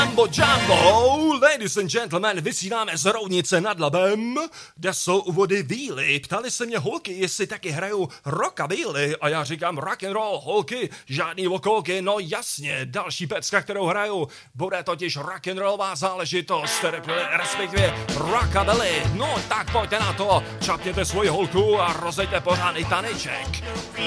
Mambo Jumbo, ladies and gentlemen, vysíláme z Roudnice nad Labem, kde jsou u vody víly. Ptali se mě holky, jestli taky hrajou rockabilly a já říkám rock and roll, holky, žádný vokolky, no jasně, další pecka, kterou hraju, bude totiž rock and rollová záležitost, respektive rockabilly. No tak pojďte na to, čapněte svoji holku a rozejte pořádný taneček.